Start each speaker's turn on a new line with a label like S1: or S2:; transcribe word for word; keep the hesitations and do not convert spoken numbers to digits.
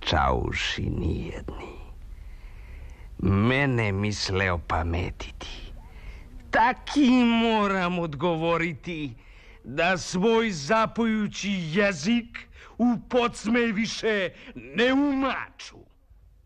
S1: čauši nijedni. Mene misle opametiti. Taki moram odgovoriti da svoj zapojući jezik u podsmeh više ne umaču.